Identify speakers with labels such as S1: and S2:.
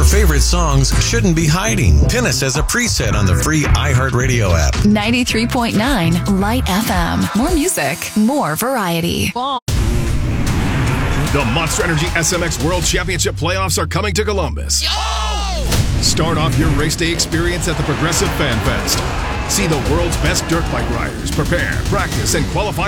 S1: favorite songs shouldn't be hiding. Pin us as a preset on the free iHeartRadio app.
S2: 93.9 Light FM. More music, more variety.
S3: The Monster Energy SMX World Championship playoffs are coming to Columbus. Start off your race day experience at the Progressive Fan Fest. See the world's best dirt bike riders prepare, practice, and qualify